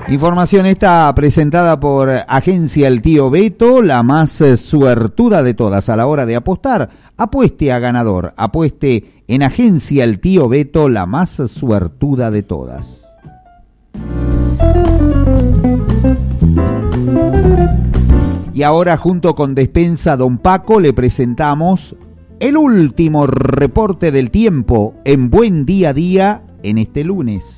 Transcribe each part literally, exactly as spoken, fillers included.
Información esta presentada por Agencia El Tío Beto, la más suertuda de todas a la hora de apostar. Apueste a ganador, apueste en Agencia El Tío Beto, la más suertuda de todas. Y ahora, junto con Despensa Don Paco, le presentamos el último reporte del tiempo en Buen Día a Día en este lunes.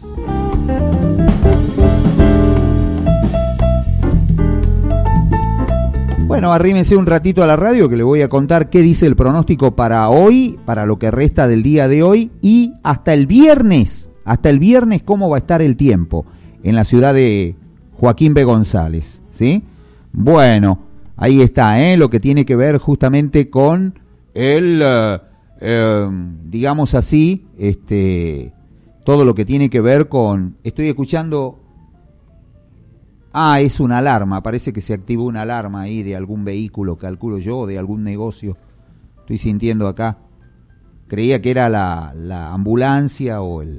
Bueno, arrímese un ratito a la radio que le voy a contar qué dice el pronóstico para hoy, para lo que resta del día de hoy y hasta el viernes, hasta el viernes cómo va a estar el tiempo en la ciudad de Joaquín B. González, ¿sí? Bueno, ahí está, ¿eh? Lo que tiene que ver justamente con el, eh, eh, digamos así, este, todo lo que tiene que ver con, estoy escuchando... Ah, es una alarma, parece que se activó una alarma ahí de algún vehículo, calculo yo, de algún negocio. Estoy sintiendo acá. Creía que era la, la ambulancia o el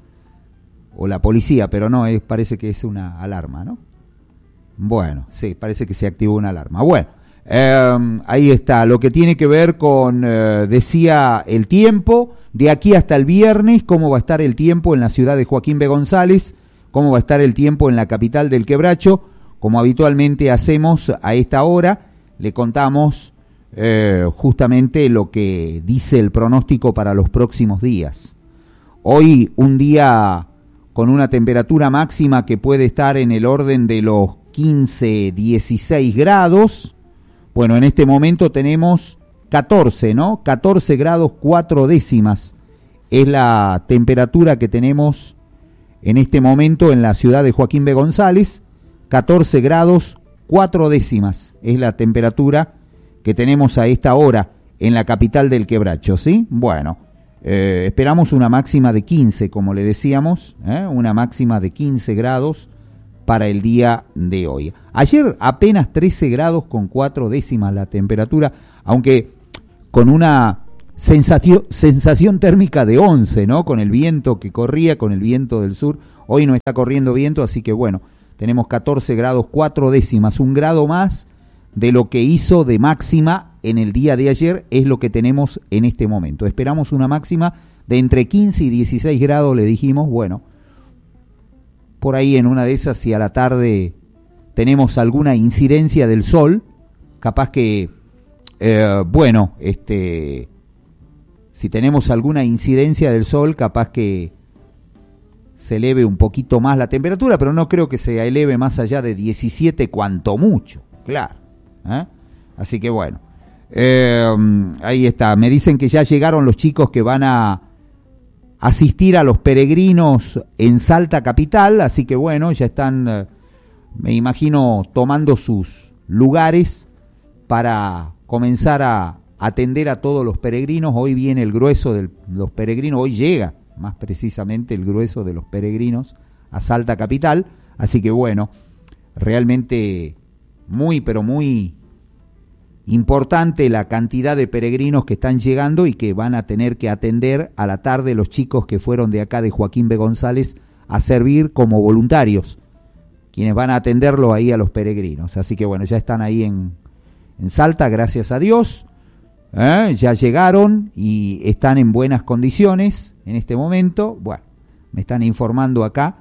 o la policía, pero no, es, parece que es una alarma, ¿no? Bueno, sí, parece que se activó una alarma. Bueno, eh, ahí está, lo que tiene que ver con, eh, decía, el tiempo, de aquí hasta el viernes, cómo va a estar el tiempo en la ciudad de Joaquín B. González, cómo va a estar el tiempo en la capital del Quebracho, como habitualmente hacemos a esta hora, le contamos eh, justamente lo que dice el pronóstico para los próximos días. Hoy un día con una temperatura máxima que puede estar en el orden de los quince, dieciséis grados, bueno, en este momento tenemos catorce, ¿no? catorce grados cuatro décimas es la temperatura que tenemos en este momento en la ciudad de Joaquín B. González. Catorce grados cuatro décimas es la temperatura que tenemos a esta hora en la capital del Quebracho, ¿sí? Bueno, eh, esperamos una máxima de quince, como le decíamos, ¿eh? Una máxima de quince grados para el día de hoy. Ayer apenas trece grados con cuatro décimas la temperatura, aunque con una sensación, sensación térmica de once, ¿no? Con el viento que corría, con el viento del sur. Hoy no está corriendo viento, así que bueno, tenemos catorce grados cuatro décimas, un grado más de lo que hizo de máxima en el día de ayer, es lo que tenemos en este momento. Esperamos una máxima de entre quince y dieciséis grados, le dijimos, bueno, por ahí en una de esas, si a la tarde tenemos alguna incidencia del sol, capaz que, eh, bueno, este... si tenemos alguna incidencia del sol, capaz que se eleve un poquito más la temperatura, pero no creo que se eleve más allá de diecisiete cuanto mucho, claro. ¿eh? Así que bueno, eh, ahí está. Me dicen que ya llegaron los chicos que van a asistir a los peregrinos en Salta Capital, así que bueno, ya están, eh, me imagino, tomando sus lugares para comenzar a atender a todos los peregrinos. Hoy viene el grueso de los peregrinos, hoy llega más precisamente el grueso de los peregrinos a Salta Capital, así que bueno, realmente muy pero muy importante la cantidad de peregrinos que están llegando y que van a tener que atender a la tarde los chicos que fueron de acá de Joaquín B. González a servir como voluntarios, quienes van a atenderlo ahí a los peregrinos, así que bueno, ya están ahí en, en Salta, gracias a Dios. ¿Eh? Ya llegaron y están en buenas condiciones en este momento. Bueno, me están informando acá.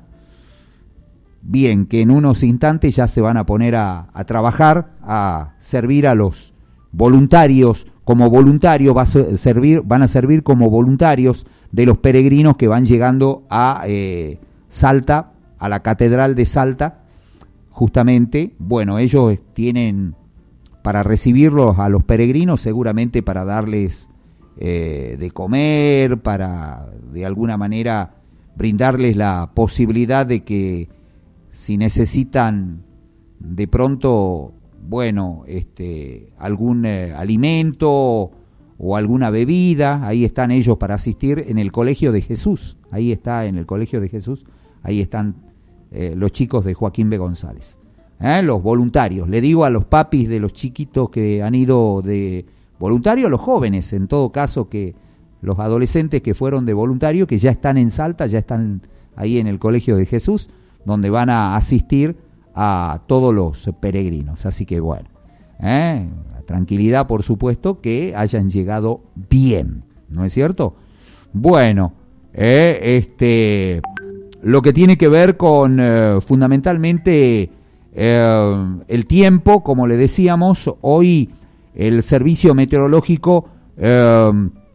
Bien, que en unos instantes ya se van a poner a, a trabajar, a servir a los voluntarios, como voluntarios va a servir, van a servir como voluntarios de los peregrinos que van llegando a eh, Salta, a la Catedral de Salta, justamente. Bueno, ellos tienen para recibirlos a los peregrinos, seguramente para darles eh, de comer, para de alguna manera brindarles la posibilidad de que si necesitan de pronto, bueno, este, algún eh, alimento o alguna bebida, ahí están ellos para asistir en el Colegio de Jesús, ahí está en el Colegio de Jesús, ahí están eh, los chicos de Joaquín B. González. ¿Eh? Los voluntarios, le digo a los papis de los chiquitos que han ido de voluntario, a los jóvenes, en todo caso, que los adolescentes que fueron de voluntario, que ya están en Salta, ya están ahí en el Colegio de Jesús. donde van a asistir a todos los peregrinos. Así que bueno, ¿eh? La tranquilidad, por supuesto, que hayan llegado bien, ¿no es cierto? Bueno, eh, este, lo que tiene que ver con eh, fundamentalmente eh, el tiempo, como le decíamos, hoy el servicio meteorológico eh,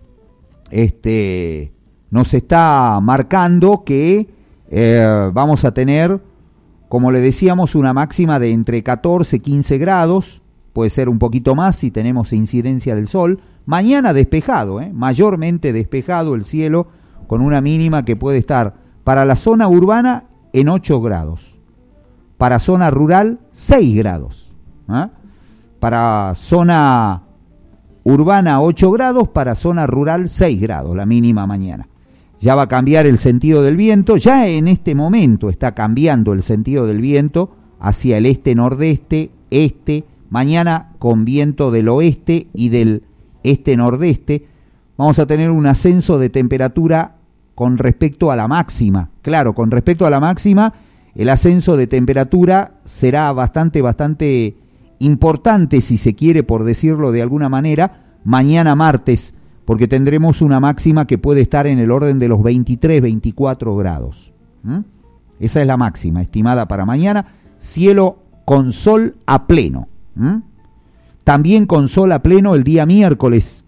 este, nos está marcando que eh, vamos a tener, como le decíamos, una máxima de entre catorce y quince grados, puede ser un poquito más si tenemos incidencia del sol. Mañana despejado, ¿eh? mayormente despejado el cielo, con una mínima que puede estar para la zona urbana en ocho grados, para zona rural seis grados, ¿eh? para zona urbana ocho grados, para zona rural seis grados, la mínima mañana. Ya va a cambiar el sentido del viento, ya en este momento está cambiando el sentido del viento hacia el este-nordeste, este, mañana con viento del oeste y del este-nordeste. Vamos a tener un ascenso de temperatura con respecto a la máxima. Claro, con respecto a la máxima, el ascenso de temperatura será bastante, bastante importante, si se quiere, por decirlo de alguna manera, mañana martes, porque tendremos una máxima que puede estar en el orden de los veintitrés, veinticuatro grados. ¿Mm? Esa es la máxima estimada para mañana. Cielo con sol a pleno. ¿Mm? También con sol a pleno el día miércoles.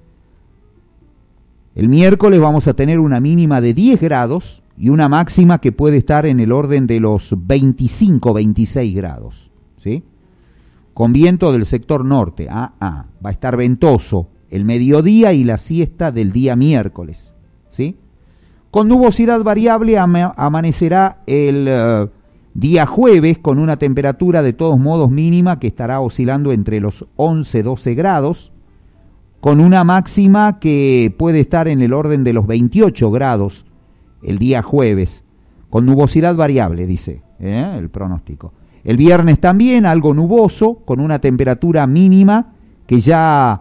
El miércoles vamos a tener una mínima de diez grados y una máxima que puede estar en el orden de los veinticinco, veintiséis grados. ¿Sí? Con viento del sector norte. Ah, ah, va a estar ventoso el mediodía y la siesta del día miércoles, ¿sí? Con nubosidad variable ama- amanecerá el uh, día jueves con una temperatura de todos modos mínima que estará oscilando entre los once, doce grados, con una máxima que puede estar en el orden de los veintiocho grados el día jueves, con nubosidad variable, dice ¿eh? el pronóstico. El viernes también algo nuboso, con una temperatura mínima que ya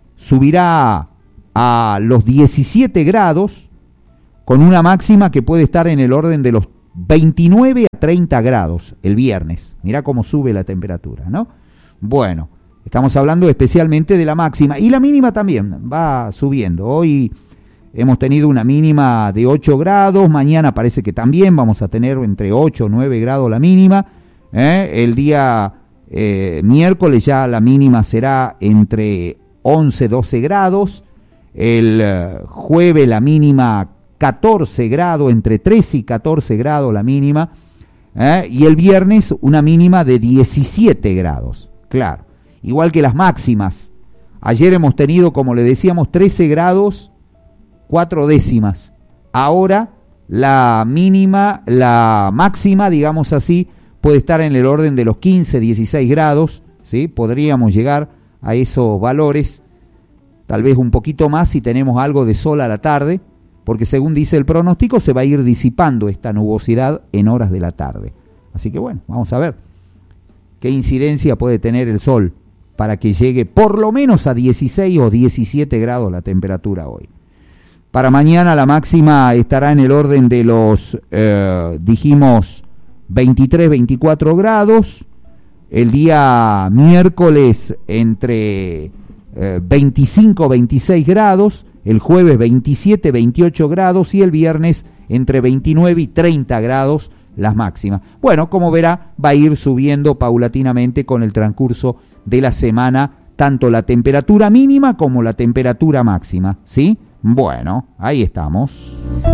subirá a los diecisiete grados, con una máxima que puede estar en el orden de los veintinueve a treinta grados el viernes. Mirá cómo sube la temperatura, ¿no? Bueno, estamos hablando especialmente de la máxima, y la mínima también va subiendo. Hoy hemos tenido una mínima de ocho grados, mañana parece que también vamos a tener entre ocho o nueve grados la mínima. ¿eh? El día eh, miércoles ya la mínima será entre once, doce grados, el uh, jueves la mínima catorce grados, entre trece y catorce grados la mínima, ¿eh? y el viernes una mínima de diecisiete grados, claro, igual que las máximas. Ayer hemos tenido, como le decíamos, trece grados, cuatro décimas, ahora la mínima, la máxima, digamos así, puede estar en el orden de los quince, dieciséis grados, ¿sí? Podríamos llegar a esos valores, tal vez un poquito más si tenemos algo de sol a la tarde, porque según dice el pronóstico se va a ir disipando esta nubosidad en horas de la tarde. Así que bueno, vamos a ver qué incidencia puede tener el sol para que llegue por lo menos a dieciséis o diecisiete grados la temperatura hoy. Para mañana la máxima estará en el orden de los, eh, dijimos, veintitrés, veinticuatro grados, el día miércoles entre eh, veinticinco, veintiséis grados, el jueves veintisiete, veintiocho grados y el viernes entre veintinueve y treinta grados las máximas. Bueno, como verá, va a ir subiendo paulatinamente con el transcurso de la semana, tanto la temperatura mínima como la temperatura máxima, ¿sí? Bueno, ahí estamos.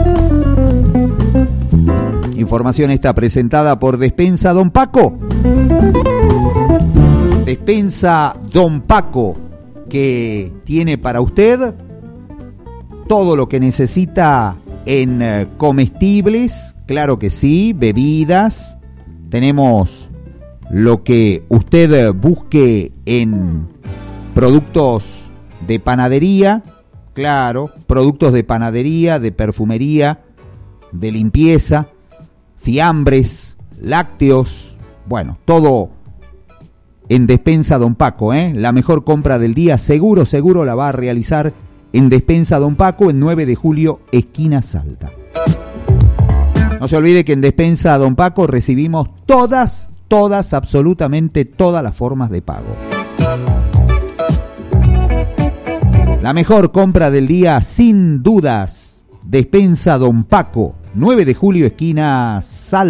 Información está presentada por Despensa Don Paco. Despensa Don Paco, que tiene para usted todo lo que necesita en eh, comestibles, claro que sí, bebidas. Tenemos lo que usted busque en productos de panadería, claro, productos de panadería, de perfumería, de limpieza, fiambres, lácteos, bueno, todo en Despensa Don Paco, ¿eh? La mejor compra del día, seguro, seguro la va a realizar en Despensa Don Paco, en nueve de julio, esquina Salta. No se olvide que en Despensa Don Paco recibimos todas, todas, absolutamente todas las formas de pago. La mejor compra del día, sin dudas, Despensa Don Paco, nueve de julio, esquina Sal.